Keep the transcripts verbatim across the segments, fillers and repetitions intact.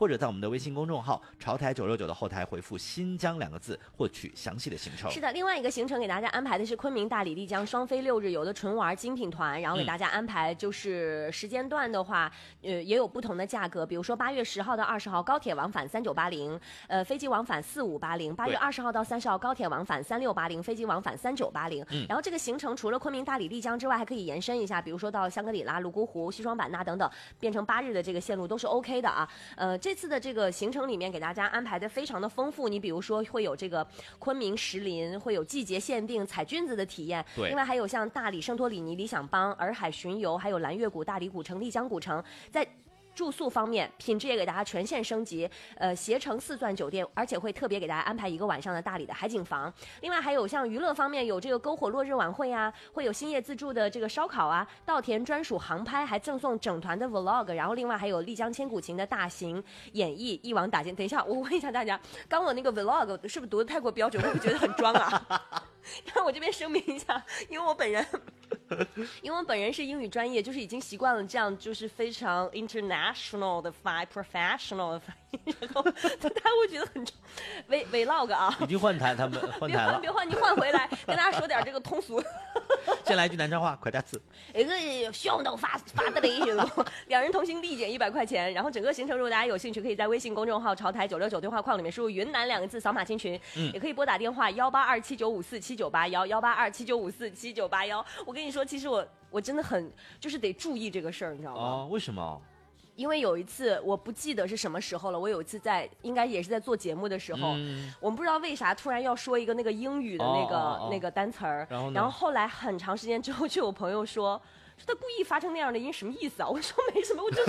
或者在我们的微信公众号潮台九六九的后台回复新疆两个字获取详细的行程。 是的，另外一个行程给大家安排的是昆明大理丽江双飞六日游的纯玩精品团，然后给大家安排就是时间段的话，呃也有不同的价格，比如说八月十号到二十号高铁往返三九八零，呃飞机往返四五八零，八月二十号到三十号高铁往返三六八零，飞机往返三九八零。然后这个行程除了昆明大理丽江之外，还可以延伸一下，比如说到香格里拉、泸沽湖、西双版纳等等，变成八日的这个线路都是 OK 的啊。呃，这次的这个行程里面给大家安排的非常的丰富，你比如说会有这个昆明石林，会有季节限定采菌子的体验， 对， 另外还有像大理圣托里尼理想邦、洱海巡游，还有蓝月谷、大理古城、丽江古城，在住宿方面品质也给大家全线升级，呃，携程四钻酒店，而且会特别给大家安排一个晚上的大理的海景房。另外还有像娱乐方面有这个篝火落日晚会啊，会有星夜自助的这个烧烤啊，稻田专属航拍，还赠送整团的 vlog， 然后另外还有丽江千古情的大型演绎，一网打尽。等一下，我问一下大家，刚我那个 vlog 是不是读的太过标准，会不会觉得很装啊？然后我这边声明一下，因为我本人。因为我本人是英语专业，就是已经习惯了这样，就是非常 international 的发 professional 的发音，然后大家会觉得很 vlog 啊。 已经换台，他们换台了。 别换，别换，你换回来，跟大家说点这个通俗。 先来一句南昌话，快点词。 一个胸都发发的雷，两人同行立减一百块钱。然后整个行程，如果大家有兴趣，可以在微信公众号潮台九六九对话框里面输入云南两个字，扫码进群。嗯，也可以拨打电话幺八二七九五四七九八幺幺八二七九五四七九八幺。我跟你说，其实我我真的很就是得注意这个事儿，你知道吗？ 哦，为什么？ 因为有一次我不记得是什么时候了，我有一次在应该也是在做节目的时候，嗯、我们不知道为啥突然要说一个那个英语的那个、哦哦哦、那个单词儿， 然后然后后来很长时间之后，就有朋友说说他故意发成那样的音什么意思啊？我说没什么，我就是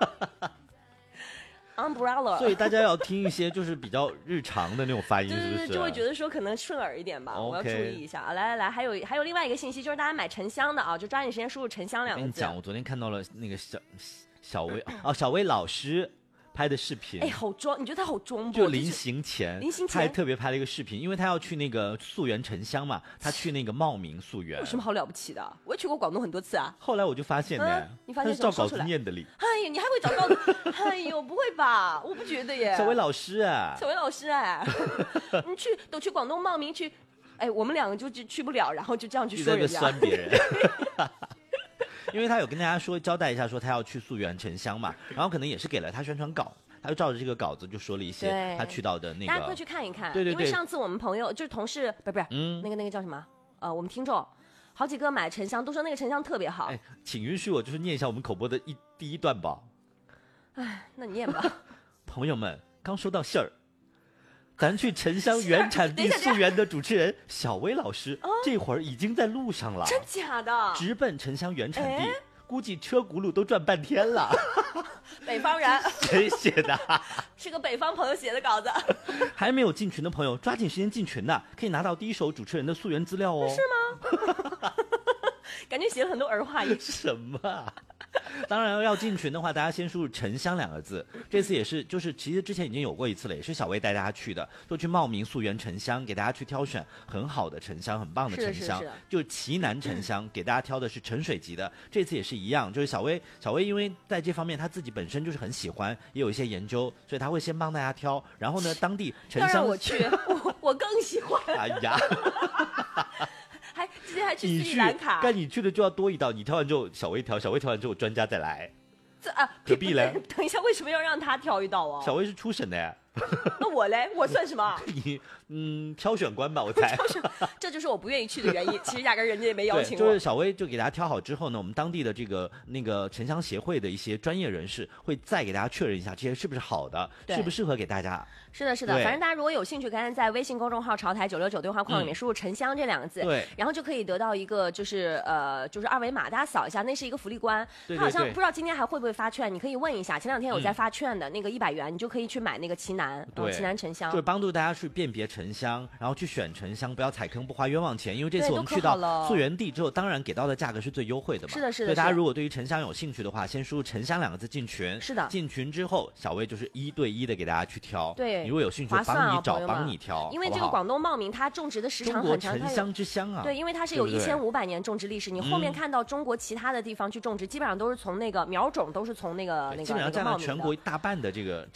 。umbrella， 所以大家要听一些就是比较日常的那种发音，是不是？ 对对对，就会觉得说可能顺耳一点吧。 Okay. 我要注意一下啊！来来来，还有还有另外一个信息，就是大家买沉香的啊，就抓紧时间输入沉香两个字。 我跟你讲，我昨天看到了那个小小薇哦，小薇老师拍的视频， 哎，好装！你觉得他好装不？ 就临行前， 临行前他还特别拍了一个视频，因为他要去那个溯源沉香嘛，他去那个茂名溯源。 有什么好了不起的？我也去过广东很多次啊。 后来我就发现呢、嗯， 你发现他是照稿子念的哩。 哎呀，你还会找稿子？哎呦，不会吧？我不觉得耶。 小薇老师啊， 小薇老师哎，你去都去广东茂名去，哎，我们两个就去不了，然后就这样去说人家， 酸别人。因为他有跟大家说交代一下，说他要去溯源沉香嘛，然后可能也是给了他宣传稿，他就照着这个稿子就说了一些他去到的那个， 大家快去看一看。 对对对， 因为上次我们朋友就是同事，不是不是，嗯，那个那个叫什么？呃，我们听众好几个买沉香都说那个沉香特别好。 哎，请允许我就是念一下我们口播的一第一段吧。 哎，那你念吧。 朋友们，刚收到信儿。咱去沉香原产地溯源的主持人小薇老师，哦、这会儿已经在路上了。 真假的？ 直奔沉香原产地，估计车轱辘都转半天了。 北方人？ 谁写的？ 是个北方朋友写的稿子。 还没有进群的朋友，抓紧时间进群呐，可以拿到第一手主持人的溯源资料哦。 是吗？感觉写了很多儿化音。 什么、啊？当然要进群的话，大家先输入沉香两个字。这次也是，就是其实之前已经有过一次了，也是小薇带大家去的，就去茂名溯源沉香，给大家去挑选很好的沉香，很棒的沉香，就奇楠沉香，给大家挑的是沉水级的。这次也是一样，就是小薇，小薇因为在这方面她自己本身就是很喜欢，也有一些研究，所以她会先帮大家挑。然后呢，当地沉香， 让我去，我我更喜欢。 哎呀。 还之前还去斯里兰卡， 该你去的就要多一道，你挑完之后小薇挑，小薇挑完之后专家再来。 这啊， 何必嘞？ 等一下，为什么要让他挑一道啊？ 小薇是初审的呀。 那我嘞，我算什么？ 你嗯，挑选官吧，我猜。 这就是我不愿意去的原因。其实压根人家也没邀请我。 就是小薇就给大家挑好之后呢，我们当地的这个那个沉香协会的一些专业人士会再给大家确认一下这些是不是好的，适不适合给大家。 是的，是的，反正大家如果有兴趣，赶紧在微信公众号潮台九六九对话框里面输入沉香这两个字， 对、嗯， 然后就可以得到一个就是呃就是二维码，大家扫一下，那是一个福利官， 对对对， 他好像不知道今天还会不会发券，你可以问一下。前两天有在发券的、嗯、那个一百元，你就可以去买那个奇楠， 对， 奇楠沉香， 就是帮助大家去辨别沉香，然后去选沉香，不要踩坑，不花冤枉钱。因为这次我们去到溯源地之后，当然给到的价格是最优惠的嘛。 是的，是的。 所以大家如果对于沉香有兴趣的话，先输入沉香两个字进群。 是的。 进群之后，小薇就是一对一的给大家去挑。 对。 你如果有兴趣，帮你找，帮你挑。 因为这个广东茂名它种植的时长很长， 中国沉香之乡啊。 对，因为它是有一千五百年种植历史。你后面看到中国其他的地方去种植，基本上都是从那个苗种都是从那个那个基本上占了全国一大半的这个